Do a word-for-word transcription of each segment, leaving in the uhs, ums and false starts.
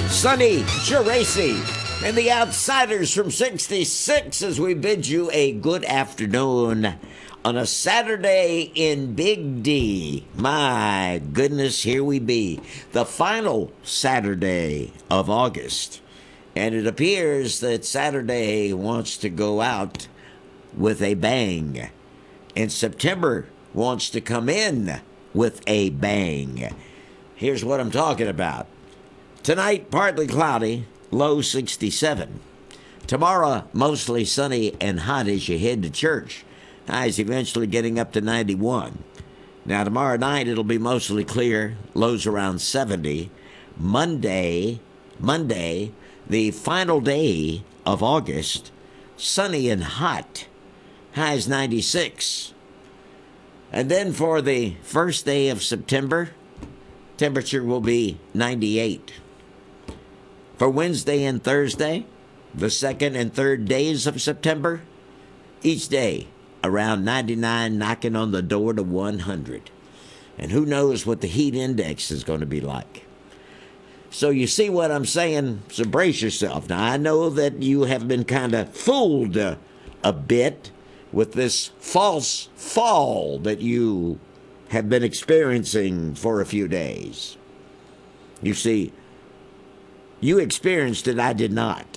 Sonny Geraci and the Outsiders from sixty-six as we bid you a good afternoon on a Saturday in Big D. My goodness, here we be. The final Saturday of August. And it appears that Saturday wants to go out with a bang. And September wants to come in with a bang. Here's what I'm talking about. Tonight, partly cloudy, low sixty-seven. Tomorrow, mostly sunny and hot as you head to church. Highs eventually getting up to ninety-one. Now, tomorrow night, it'll be mostly clear, lows around seventy. Monday, Monday, the final day of August, sunny and hot, highs ninety-six. And then for the first day of September, temperature will be ninety-eight. For Wednesday and Thursday, the second and third days of September, each day around ninety-nine, knocking on the door to one hundred. And who knows what the heat index is going to be like. So you see what I'm saying? So brace yourself. Now, I know that you have been kind of fooled uh, a bit with this false fall that you have been experiencing for a few days. You see, you experienced it, I did not.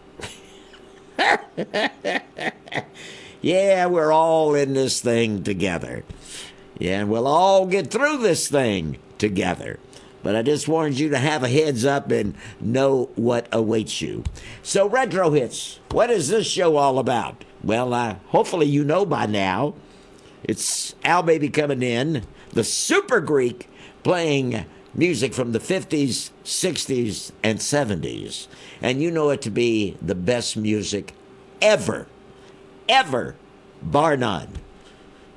Yeah, we're all in this thing together. Yeah, and we'll all get through this thing together. But I just wanted you to have a heads up and know what awaits you. So, Retro Hits, what is this show all about? Well, uh, hopefully you know by now. It's Al Baby coming in, the Super Greek playing music from the fifties, sixties, and seventies. And you know it to be the best music ever, ever, bar none.